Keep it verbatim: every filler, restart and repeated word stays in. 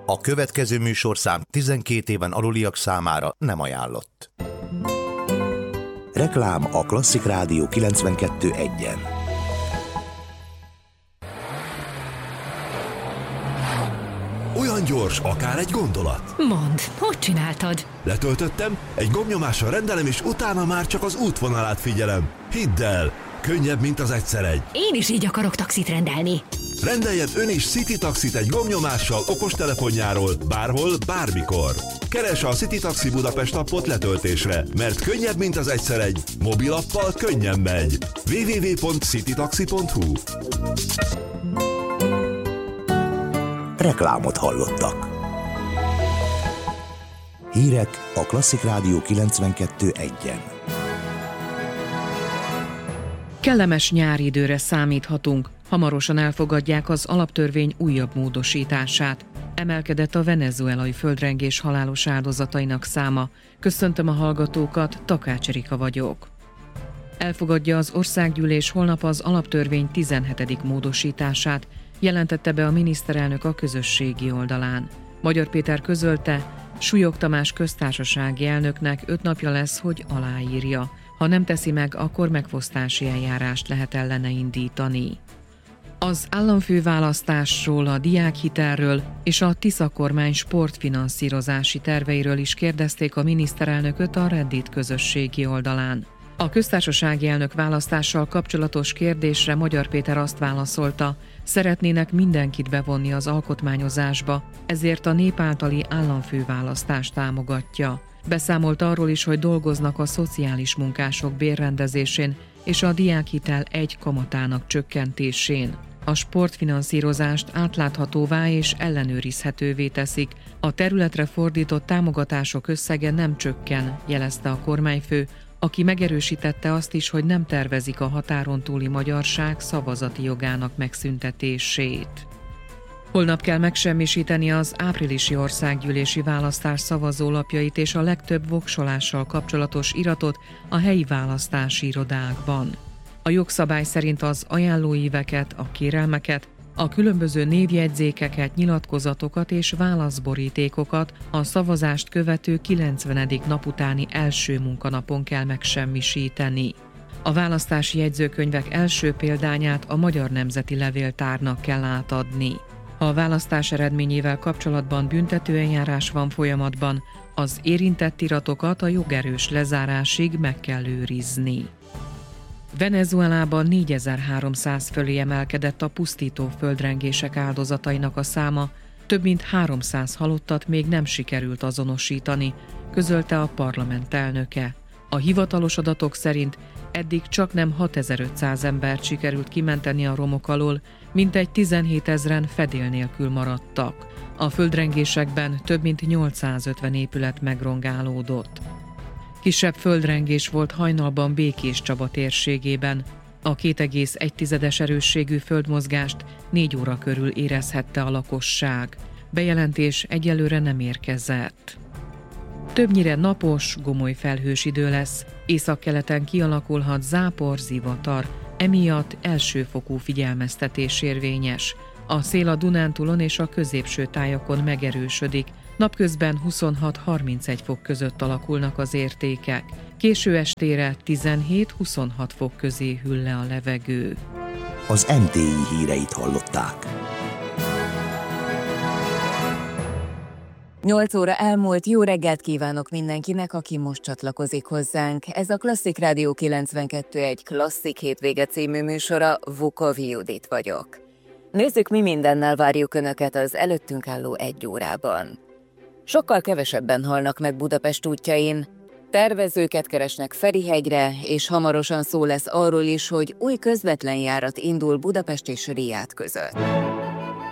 A következő műsorszám tizenkét éven aluliak számára nem ajánlott. Reklám a Klasszik Rádió kilencvenkettő egyen. Olyan gyors, akár egy gondolat. Mondd, hogy csináltad? Letöltöttem, egy gombnyomással rendelem, és utána már csak az útvonalát figyelem. Hidd el, könnyebb, mint az egyszer egy. Én is így akarok taxit rendelni. Rendeljen ön is City Taxit egy gombnyomással okostelefonjáról, bárhol, bármikor. Keresse a City Taxi Budapest appot letöltésre, mert könnyebb, mint az egyszer egy. Mobilappal könnyen megy. double-u double-u double-u pont citytaxi pont hu. Reklámot hallottak. Hírek a Klasszik Rádió kilencvenkettő egyen. Kellemes nyári időre számíthatunk. Hamarosan elfogadják az alaptörvény újabb módosítását. Emelkedett a venezuelai földrengés halálos áldozatainak száma. Köszöntöm a hallgatókat, Takács Erika vagyok. Elfogadja az országgyűlés holnap az alaptörvény tizenhetedik módosítását, jelentette be a miniszterelnök a közösségi oldalán. Magyar Péter közölte, Súlyog Tamás köztársasági elnöknek öt napja lesz, hogy aláírja. Ha nem teszi meg, akkor megfosztási eljárást lehet ellene indítani. Az államfőválasztásról, a diákhitelről és a Tisza kormány sportfinanszírozási terveiről is kérdezték a miniszterelnököt a Reddit közösségi oldalán. A köztársasági elnök választással kapcsolatos kérdésre Magyar Péter azt válaszolta, szeretnének mindenkit bevonni az alkotmányozásba, ezért a nép általi államfőválasztást támogatja. Beszámolt arról is, hogy dolgoznak a szociális munkások bérrendezésén és a diákhitel egy kamatának csökkentésén. A sportfinanszírozást átláthatóvá és ellenőrizhetővé teszik. A területre fordított támogatások összege nem csökken, jelezte a kormányfő, aki megerősítette azt is, hogy nem tervezik a határon túli magyarság szavazati jogának megszüntetését. Holnap kell megsemmisíteni az áprilisi országgyűlési választás szavazólapjait és a legtöbb voksolással kapcsolatos iratot a helyi választási irodákban. A jogszabály szerint az ajánlóíveket, a kérelmeket, a különböző névjegyzékeket, nyilatkozatokat és válaszborítékokat a szavazást követő kilencvenedik nap utáni első munkanapon kell megsemmisíteni. A választási jegyzőkönyvek első példányát a Magyar Nemzeti Levéltárnak kell átadni. Ha a választás eredményével kapcsolatban büntetőeljárás van folyamatban, az érintett iratokat a jogerős lezárásig meg kell őrizni. Venezuelában négyezer-háromszáz fölé emelkedett a pusztító földrengések áldozatainak a száma, több mint háromszáz halottat még nem sikerült azonosítani, közölte a parlament elnöke. A hivatalos adatok szerint eddig csaknem hatezer-ötszáz embert sikerült kimenteni a romok alól, mintegy tizenhétezren fedél nélkül maradtak. A földrengésekben több mint nyolcszázötven épület megrongálódott. Kisebb földrengés volt hajnalban Békéscsaba térségében. A két egész egy tizedes erősségű földmozgást négy óra körül érezhette a lakosság. Bejelentés egyelőre nem érkezett. Többnyire napos, gomoly felhős idő lesz, északkeleten kialakulhat zápor, zivatar, emiatt elsőfokú figyelmeztetés érvényes. A szél a Dunántúlon és a középső tájakon megerősödik, napközben huszonhat-harmincegy fok között alakulnak az értékek. Késő estére tizenhét-huszonhat fok közé hűl le a levegő. Az em té i híreit hallották. nyolc óra elmúlt, jó reggelt kívánok mindenkinek, aki most csatlakozik hozzánk. Ez a Klasszik Rádió kilencvenkettő egy Klasszik hétvége című műsora, Vukov Judit vagyok. Nézzük, mi mindennel várjuk Önöket az előttünk álló egy órában. Sokkal kevesebben halnak meg Budapest útjain, tervezőket keresnek Ferihegyre, és hamarosan szó lesz arról is, hogy új közvetlen járat indul Budapest és Riad között.